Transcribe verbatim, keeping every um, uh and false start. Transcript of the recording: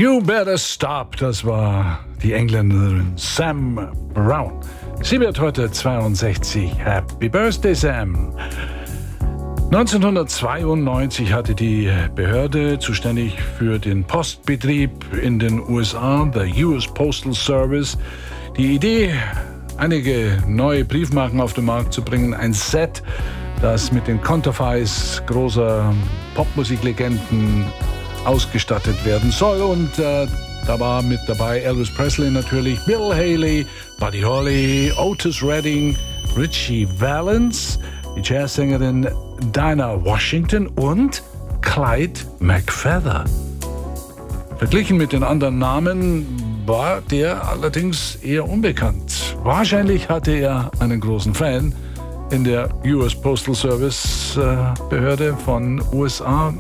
You Better Stop, das war die Engländerin Sam Brown. Sie wird heute zweiundsechzig. Happy Birthday, Sam! neunzehnhundertzweiundneunzig hatte die Behörde, zuständig für den Postbetrieb in den U S A, the U S Postal Service, die Idee, einige neue Briefmarken auf den Markt zu bringen. Ein Set, das mit den Konterfeis großer Popmusiklegenden ausgestattet werden soll. Und äh, da war mit dabei Elvis Presley natürlich, Bill Haley, Buddy Holly, Otis Redding, Ritchie Valens, die Jazzsängerin Dinah Washington und Clyde McPhatter. Verglichen mit den anderen Namen war der allerdings eher unbekannt. Wahrscheinlich hatte er einen großen Fan in der U S Postal Service äh, Behörde von U S A.